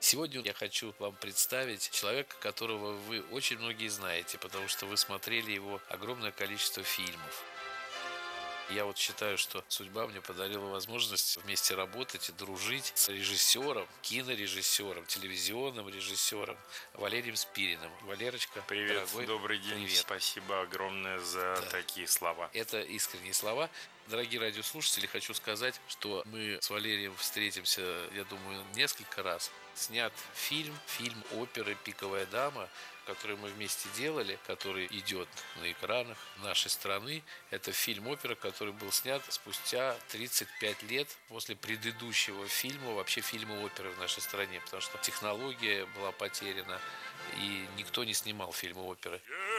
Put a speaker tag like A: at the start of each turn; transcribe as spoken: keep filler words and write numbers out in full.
A: Сегодня я хочу вам представить человека, которого вы очень многие знаете, потому что вы смотрели его огромное количество фильмов. Я вот считаю, что судьба мне подарила возможность вместе работать и дружить с режиссером, кинорежиссером, телевизионным режиссером Валерием Спириным. Валерочка,
B: Привет,
A: дорогой,
B: добрый день.
A: привет.
B: Спасибо огромное за
A: Да.
B: такие слова.
A: Это искренние слова. Дорогие радиослушатели, хочу сказать, что мы с Валерием встретимся, я думаю, несколько раз. Снят фильм, фильм оперы «Пиковая дама», который мы вместе делали, который идет на экранах нашей страны. Это фильм-опера, который был снят спустя тридцать пять лет после предыдущего фильма, вообще фильма-оперы в нашей стране, потому что технология была потеряна, и никто не снимал фильмы-оперы.